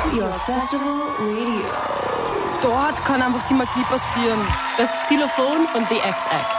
Your Festival Radio. Dort kann einfach die Magie passieren. Das Xylophon von The XX.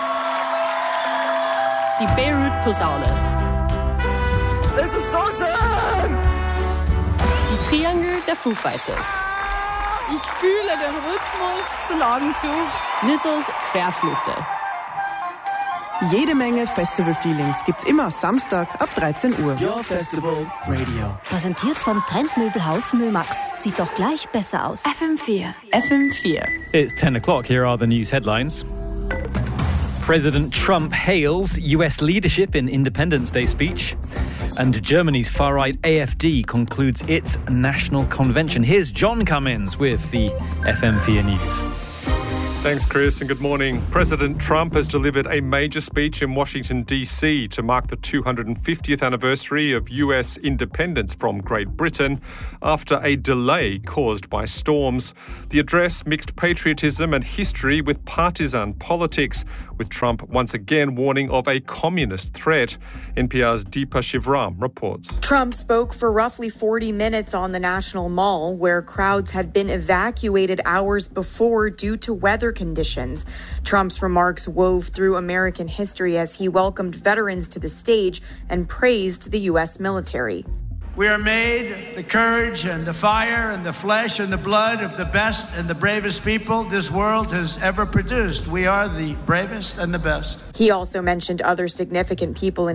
Die Beirut-Posaune. Es ist so schön! Die Triangel der Foo Fighters. Ich fühle den Rhythmus von Augen zu. Lizzos Querflöte. Jede Menge Festival-Feelings gibt's immer Samstag ab 13 Uhr. Your Festival Radio. Präsentiert vom Trendmöbelhaus Mömax. Sieht doch gleich besser aus. FM4. FM4. It's 10 o'clock. Here are the news headlines. President Trump hails US leadership in Independence Day speech. And Germany's far-right AfD concludes its national convention. Here's John Cummins with the FM4 News. Thanks, Chris, and good morning. President Trump has delivered a major speech in Washington, D.C. to mark the 250th anniversary of U.S. independence from Great Britain after a delay caused by storms. The address mixed patriotism and history with partisan politics, with Trump once again warning of a communist threat. NPR's Deepa Shivram reports. Trump spoke for roughly 40 minutes on the National Mall, where crowds had been evacuated hours before due to weather conditions. Trump's remarks wove through American history as he welcomed veterans to the stage and praised the U.S. military. We are made of the courage and the fire and the flesh and the blood of the best and the bravest people this world has ever produced. We are the bravest and the best. He also mentioned other significant people in